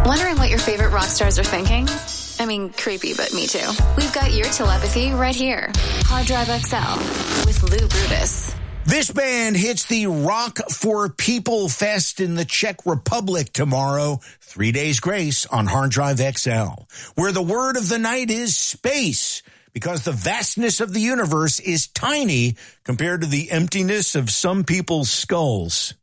Wondering what your favorite rock stars are thinking? I mean, creepy, but me too. We've got your telepathy right here. Hard Drive XL with Lou Brutus. This band hits the Rock for People Fest in the Czech Republic tomorrow. 3 days grace on Hard Drive XL, where the word of the night is space, because the vastness of the universe is tiny compared to the emptiness of some people's skulls.